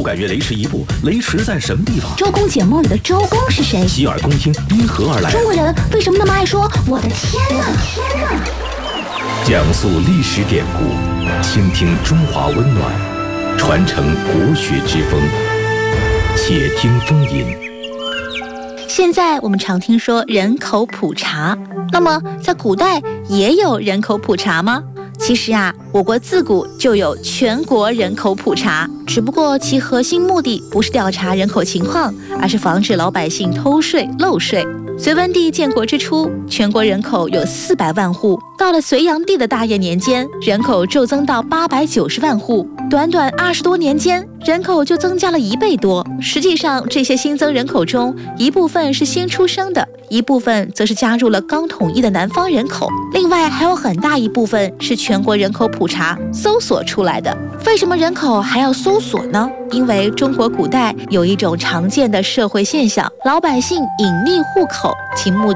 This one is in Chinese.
百越雷池一步，雷池在什么地方？ 周公解梦里的周公是谁？ 洗耳恭听因何而来？ 中国人为什么那么爱说我的天哪？ 讲述历史典故，倾听中华温暖，传承国学之风。且听风吟。 现在我们常听说人口普查，那么在古代也有人口普查吗？其实啊，我国自古就有全国人口普查，只不过其核心目的不是调查人口情况，而是防止老百姓偷税漏税。隋文帝建国之初，全国人口有400万户，到了隋炀帝的大业年间，人口骤增到890万户，短短20多年间，人口就增加了1倍多。实际上，这些新增人口中，一部分是新出生的，一部分则是加入了刚统一的南方人口，另外还有很大一部分是全国人口普查搜索出来的。为什么人口还要搜索呢？因为中国古代有一种常见的社会现象，老百姓隐匿户口，其目